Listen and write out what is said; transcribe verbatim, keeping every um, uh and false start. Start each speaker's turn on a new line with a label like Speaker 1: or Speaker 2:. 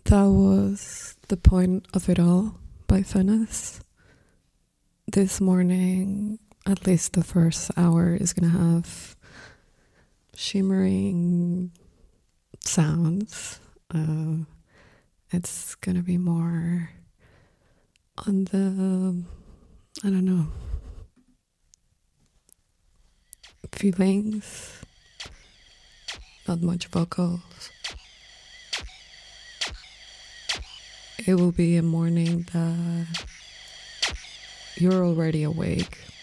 Speaker 1: That was The Point of It All by Finnis. This morning, at least the first hour, is going to have shimmering sounds. Uh, it's going to be more on the, I don't know, feelings, not much vocals. It will be a morning that you're already awake